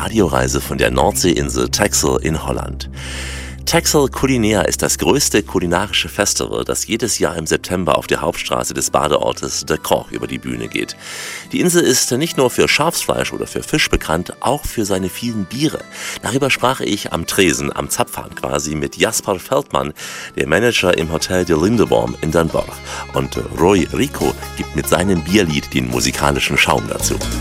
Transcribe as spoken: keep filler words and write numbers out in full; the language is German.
Radioreise von der Nordseeinsel Texel in Holland. Texel Culinaire ist das größte kulinarische Festival, das jedes Jahr im September auf der Hauptstraße des Badeortes De Kroch über die Bühne geht. Die Insel ist nicht nur für Schafsfleisch oder für Fisch bekannt, auch für seine vielen Biere. Darüber sprach ich am Tresen, am Zapfhahn quasi, mit Jasper Feldmann, der Manager im Hotel de Lindeborn in Den Bosch. Und Roy Rico gibt mit seinem Bierlied den musikalischen Schaum dazu.